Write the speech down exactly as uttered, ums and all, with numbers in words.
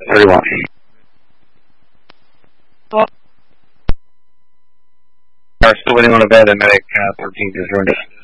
thirty-one. Still waiting on a bed, and medic uh, thirteen just joined us.